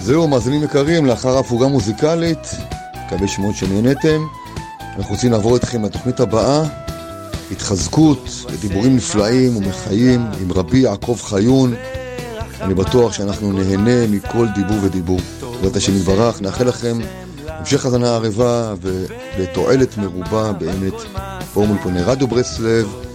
זהו, מאזינים יקרים, לאחר הפוגה מוזיקלית, מקווה שמות שנהנתם. אנחנו רוצים לעבור איתכם לתוכנית הבאה, התחזקות ודיבורים נפלאים ומחיים עם רבי יעקב חיון. אני בטוח שאנחנו נהנה מכל דיבור ודיבור. בעזרת השם יתברך, נאחל לכם המשך האזנה ערבה ותועלת מרובה באמת. פה מול פוני רדיו ברסלב,